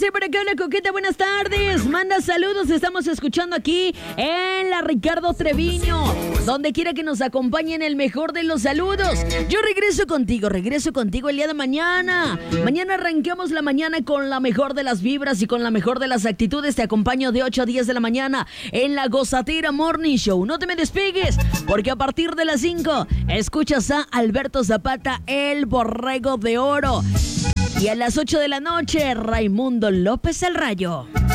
Dice por acá la Coqueta, buenas tardes. Manda saludos, estamos escuchando aquí en la Ricardo Treviño. Donde quiera que nos acompañen, el mejor de los saludos. Yo regreso contigo el día de mañana. Mañana arranquemos la mañana con la mejor de las vibras y con la mejor de las actitudes. Te acompaño de 8 a 10 de la mañana en la Gozatera Morning Show. No te me despegues, porque a partir de las 5 escuchas a Alberto Zapata, el Borrego de Oro. Y a las 8 de la noche, Raimundo López el Rayo.